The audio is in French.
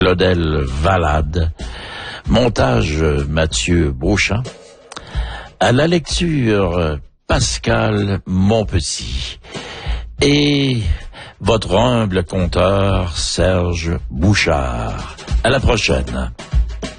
Claudel Valade, montage Mathieu Beauchamp, à la lecture Pascal Monpetit et votre humble conteur Serge Bouchard. À la prochaine.